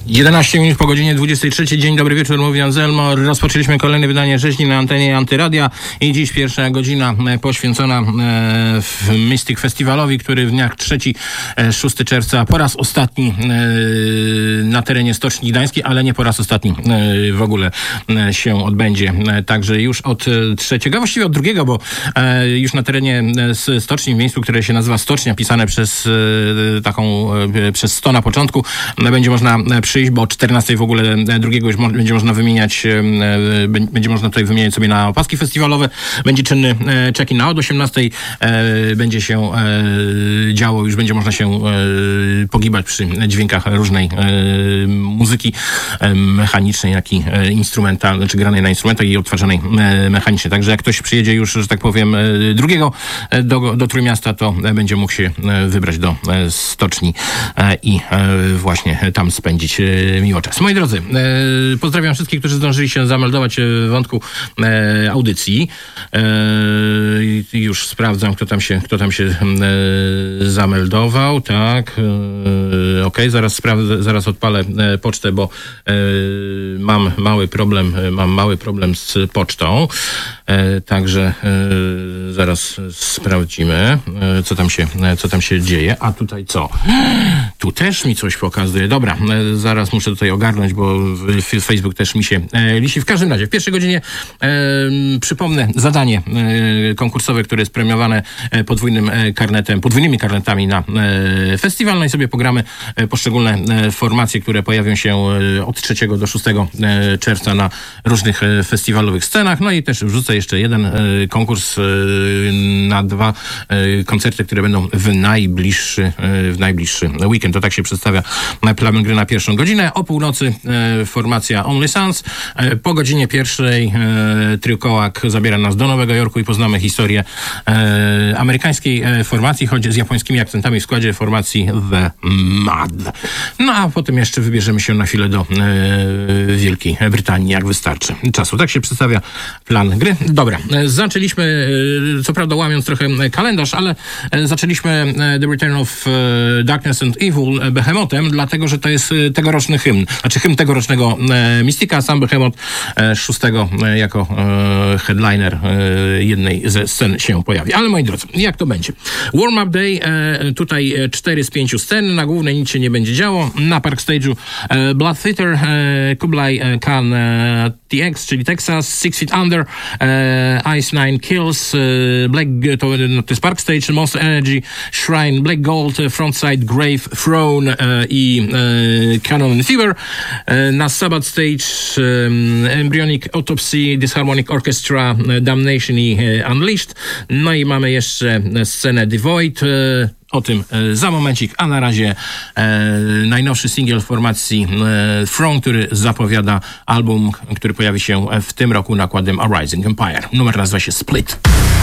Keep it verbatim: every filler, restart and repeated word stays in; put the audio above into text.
jedenaście minut po godzinie dwudziestej trzeciej. Dzień dobry wieczór, mówi Anselmo. Rozpoczęliśmy kolejne wydanie Rzeźni na antenie Antyradia i dziś pierwsza godzina poświęcona w Mystic Festiwalowi, który w dniach trzeciego do szóstego czerwca po raz ostatni na terenie Stoczni Gdańskiej, ale nie po raz ostatni w ogóle się odbędzie. Także już od trzeciego, a właściwie od drugiego, bo już na terenie Stoczni, w miejscu, które się nazywa Stocznia, pisane przez taką, przez sto na początku, będzie można przyjść, bo o czternastej w ogóle drugiego już mo- będzie można wymieniać, e, będzie można tutaj wymieniać sobie na opaski festiwalowe. Będzie czynny e, check-in, a od osiemnastej e, będzie się e, działo, już będzie można się e, pogibać przy dźwiękach różnej e, muzyki e, mechanicznej, jak i e, instrumentalnej, czy granej na instrumentach i odtwarzanej e, mechanicznie. Także jak ktoś przyjedzie już, że tak powiem, e, drugiego e, do, do Trójmiasta, to e, będzie mógł się e, wybrać do e, Stoczni e, i e, właśnie tam spędzić miło czas. Moi drodzy, e, pozdrawiam wszystkich, którzy zdążyli się zameldować w wątku e, audycji. E, już sprawdzam, kto tam się, kto tam się e, zameldował. Tak. E, Okej, okay. zaraz sprawdzę, zaraz odpalę e, pocztę, bo e, mam mały problem, mam mały problem z pocztą. E, także e, zaraz sprawdzimy, e, co tam się, co tam się dzieje. A tutaj co? Tu też mi coś pokazuje. Dobra, e, zaraz muszę tutaj ogarnąć, bo Facebook też mi się e, lisi. W każdym razie, w pierwszej godzinie e, przypomnę zadanie e, konkursowe, które jest premiowane e, podwójnym e, karnetem, podwójnymi karnetami na e, festiwal. No i sobie pogramy e, poszczególne e, formacje, które pojawią się e, od trzeciego do szóstego e, czerwca na różnych e, festiwalowych scenach. No i też wrzucę jeszcze jeden e, konkurs e, na dwa e, koncerty, które będą w najbliższy, e, w najbliższy weekend. To tak się przedstawia plan gry na pierwszą godzinę. O północy e, formacja Only Sons. E, po godzinie pierwszej e, Trio Kołak zabiera nas do Nowego Jorku i poznamy historię e, amerykańskiej e, formacji, choć z japońskimi akcentami w składzie formacji The Mad. No a potem jeszcze wybierzemy się na chwilę do e, Wielkiej Brytanii, jak wystarczy czasu. Tak się przedstawia plan gry. Dobra, e, zaczęliśmy, e, co prawda łamiąc trochę kalendarz, ale e, zaczęliśmy e, The Return of e, Darkness and Evil e, Behemotem, dlatego, że to jest e, tegoroczny hymn, znaczy hymn tegorocznego e, Mystica. Sam Behemoth e, szóstego e, jako e, headliner e, jednej ze scen się pojawi. Ale moi drodzy, jak to będzie? Warm-up Day, e, tutaj e, cztery z pięciu scen, na głównej nic się nie będzie działo. Na Park Stage'u e, Blood Theater, e, Kublai e, Khan e, T X, czyli Texas, Six Feet Under, e, Ice Nine Kills, e, Black, to, no, to jest Park Stage, Monster Energy, Shrine, Black Gold, e, Frontside, Grave, Throne e, i e, Canon and Fever. E, na Sabbath Stage e, Embryonic Autopsy, Disharmonic Orchestra, e, Damnation i e, Unleashed. No i mamy jeszcze scenę The Void. E, O tym e, za momencik, a na razie e, najnowszy singiel formacji e, Throne, który zapowiada album, który pojawi się w tym roku nakładem A Rising Empire. Numer nazywa się Split.